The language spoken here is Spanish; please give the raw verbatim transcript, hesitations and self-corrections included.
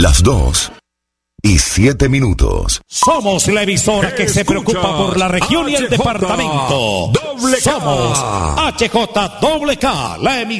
Las dos y siete minutos. Somos la emisora que se preocupa por la región y el departamento. Somos H J K, la emisora.